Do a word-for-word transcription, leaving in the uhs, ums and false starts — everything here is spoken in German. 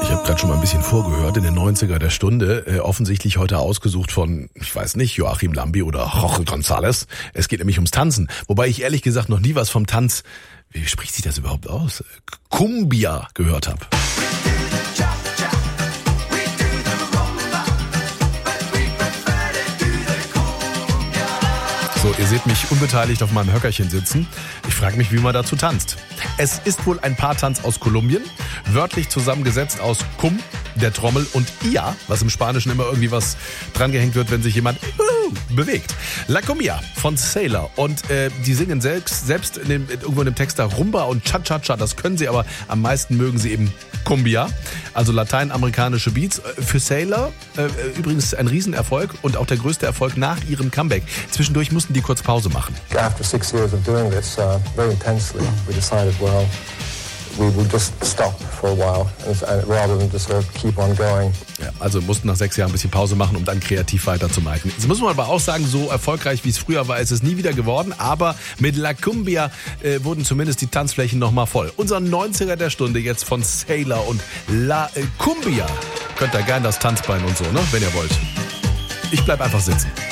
Ich habe gerade schon mal ein bisschen vorgehört in den neunziger der Stunde. Äh, offensichtlich heute ausgesucht von, ich weiß nicht, Joachim Lambi oder Jorge González. Es geht nämlich ums Tanzen. Wobei ich ehrlich gesagt noch nie was vom Tanz, wie spricht sich das überhaupt aus? Cumbia gehört habe. So, ihr seht mich unbeteiligt auf meinem Höckerchen sitzen. Ich frage mich, wie man dazu tanzt. Es ist wohl ein Paartanz aus Kolumbien, wörtlich zusammengesetzt aus Cum, der Trommel, und Ia, was im Spanischen immer irgendwie was drangehängt wird, wenn sich jemand uh, bewegt. La Cumbia von Sailor. Und äh, die singen selbst, selbst in dem, irgendwo in dem Text da Rumba und Cha-Cha-Cha. Das können sie, aber am meisten mögen sie eben Cumbia, also lateinamerikanische Beats. Für Sailor äh, übrigens ein Riesenerfolg und auch der größte Erfolg nach ihrem Comeback. Zwischendurch mussten die kurz Pause machen. After six years of doing this uh, very intensely, we decided, well, we will just stop for a while, rather than just sort of keep on going. Ja, also mussten nach sechs Jahren ein bisschen Pause machen, um dann kreativ weiterzumachen. Jetzt muss man aber auch sagen, so erfolgreich wie es früher war, ist es nie wieder geworden. Aber mit La Cumbia äh, wurden zumindest die Tanzflächen nochmal voll. Unser neunziger der Stunde jetzt von Sailor und La äh, Cumbia. Könnt ihr gern das Tanzbein und so, ne, wenn ihr wollt. Ich bleib einfach sitzen.